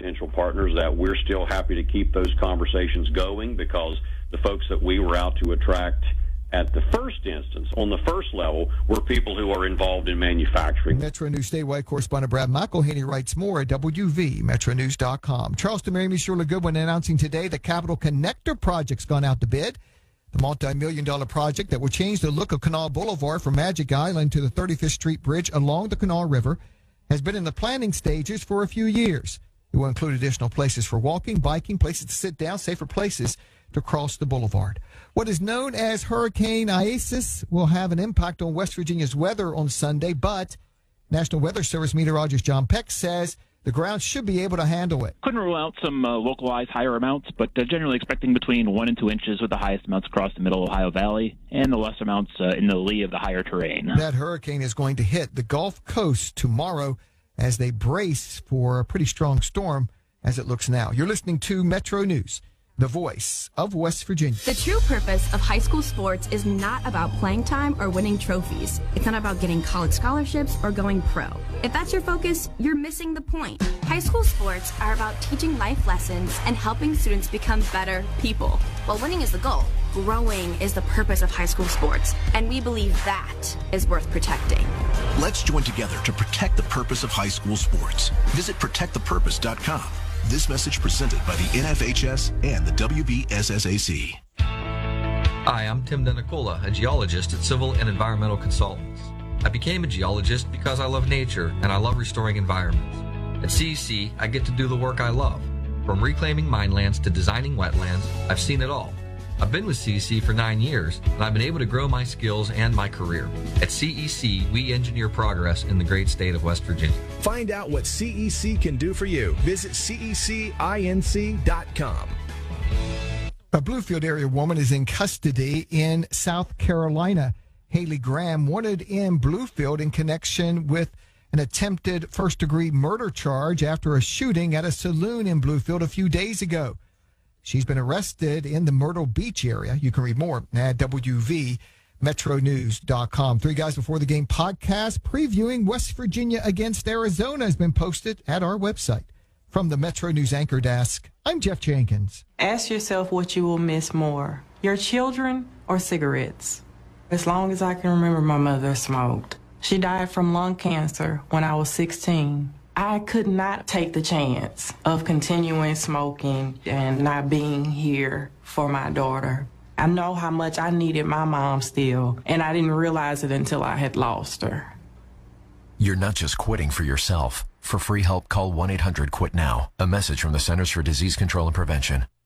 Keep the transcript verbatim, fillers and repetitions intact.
potential partners that we're still happy to keep those conversations going, because the folks that we were out to attract at the first instance, on the first level, were people who are involved in manufacturing. Metro News statewide correspondent Brad McElhaney writes more at W V Metro News dot com. Charleston Mayor Shirley Goodwin announcing today the Capital Connector project's gone out to bid. The multi-million dollar project that will change the look of Kanawha Boulevard from Magic Island to the thirty-fifth Street Bridge along the Kanawha River has been in the planning stages for a few years. It will include additional places for walking, biking, places to sit down, safer places to cross the boulevard. What is known as Hurricane Isis will have an impact on West Virginia's weather on Sunday, but National Weather Service meteorologist John Peck says the ground should be able to handle it. Couldn't rule out some uh, localized higher amounts, but uh, generally expecting between one and two inches, with the highest amounts across the middle Ohio Valley and the lesser amounts uh, in the lee of the higher terrain. That hurricane is going to hit the Gulf Coast tomorrow as they brace for a pretty strong storm as it looks now. You're listening to Metro News, the voice of West Virginia. The true purpose of high school sports is not about playing time or winning trophies. It's not about getting college scholarships or going pro. If that's your focus, you're missing the point. High school sports are about teaching life lessons and helping students become better people. While winning is the goal, growing is the purpose of high school sports, and we believe that is worth protecting. Let's join together to protect the purpose of high school sports. Visit protect the purpose dot com. This message presented by the N F H S and the W B S S A C. Hi, I'm Tim Denicola, a geologist at Civil and Environmental Consultants. I became a geologist because I love nature and I love restoring environments. At C E C, I get to do the work I love. From reclaiming minelands to designing wetlands, I've seen it all. I've been with C E C for nine years, and I've been able to grow my skills and my career. At C E C, we engineer progress in the great state of West Virginia. Find out what C E C can do for you. Visit C E C I N C dot com. A Bluefield area woman is in custody in South Carolina. Haley Graham wanted in Bluefield in connection with an attempted first-degree murder charge after a shooting at a saloon in Bluefield a few days ago. She's been arrested in the Myrtle Beach area. You can read more at W V Metro News dot com. Three Guys Before the Game podcast previewing West Virginia against Arizona has been posted at our website. From the Metro News Anchor Desk, I'm Jeff Jenkins. Ask yourself what you will miss more, your children or cigarettes. As long as I can remember, my mother smoked. She died from lung cancer when I was sixteen. I could not take the chance of continuing smoking and not being here for my daughter. I know how much I needed my mom still, and I didn't realize it until I had lost her. You're not just quitting for yourself. For free help, call one eight hundred quit now. A message from the Centers for Disease Control and Prevention.